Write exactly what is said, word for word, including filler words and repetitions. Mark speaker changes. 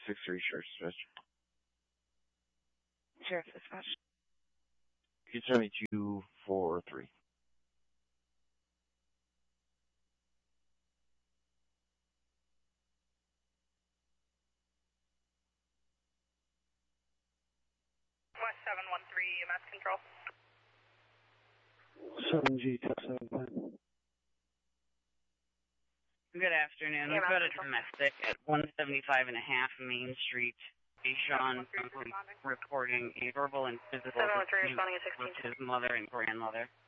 Speaker 1: six three, Sheriff's Dispatch.
Speaker 2: Sheriff's Dispatch.
Speaker 1: You can tell me two four three.
Speaker 3: West seven one three, E M S control.
Speaker 4: seven G, tech seven five.
Speaker 2: Good afternoon. We've got a domestic at one seventy-five and a half Main Street. Sean reporting a verbal and physical dispute with his mother and grandmother.